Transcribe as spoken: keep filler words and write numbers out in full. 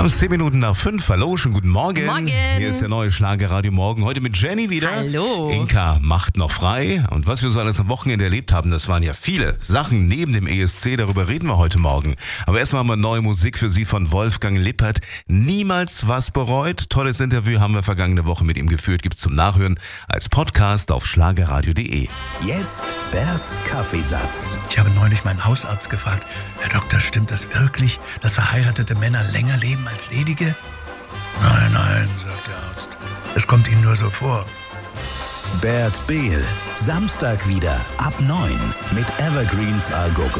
haben es zehn Minuten nach fünf. Hallo, schönen guten Morgen. Morgen. Hier ist der neue Schlagerradio Morgen. Heute mit Jenny wieder. Hallo. Inka macht noch frei. Und was wir so alles am Wochenende erlebt haben, das waren ja viele Sachen neben dem E S C. Darüber reden wir heute Morgen. Aber erstmal haben wir neue Musik für Sie von Wolfgang Lippert. Niemals was bereut. Tolles Interview haben wir vergangene Woche mit ihm geführt. Gibt's zum Nachhören als Podcast auf schlagerradio punkt de. Jetzt Berts Kaffeesatz. Ich habe neulich meinen Hausarzt gefragt, Herr Doktor, stimmt das wirklich, dass verheiratete Männer länger leben als ledige? Nein, nein, sagt der Arzt. Es kommt Ihnen nur so vor. Bert Behl, Samstag wieder ab neun mit Evergreens Algoko.